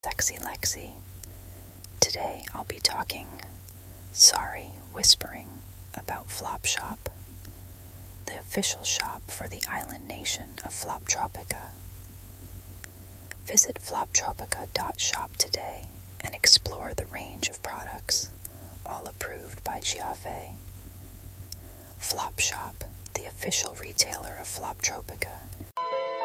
Sexy Lexi. Today I'll be whispering about Flopshop, the official shop for the island nation of Floptropica. Visit floptropica.shop today and explore the range of products, all approved by Giave. Flopshop, the official retailer of Floptropica,